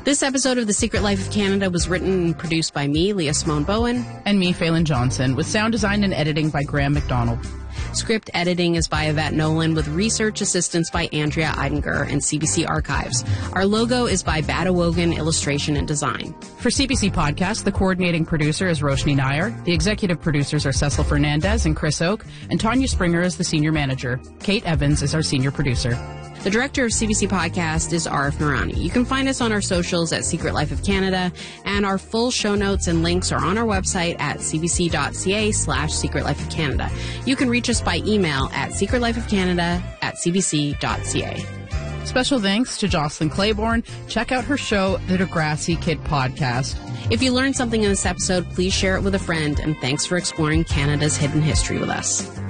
This episode of The Secret Life of Canada was written and produced by me, Leah Simone Bowen. And me, Phelan Johnson, with sound design and editing by Graham McDonald. Script editing is by Yvette Nolan, with research assistance by Andrea Eidinger and CBC Archives. Our logo is by Badawogan Illustration and Design. For CBC Podcast, the coordinating producer is Roshni Nair. The executive producers are Cecil Fernandez and Chris Oak, and Tanya Springer is the senior manager. Kate Evans is our senior producer. The director of CBC Podcast is Arif Noorani. You can find us on our socials at Secret Life of Canada, and our full show notes and links are on our website at cbc.ca/Secret Life of Canada. You can reach us by email at secretLifeofCanada@cbc.ca. Special thanks to Jocelyn Claiborne. Check out her show, The Degrassi Kid Podcast. If you learned something in this episode, please share it with a friend, and thanks for exploring Canada's hidden history with us.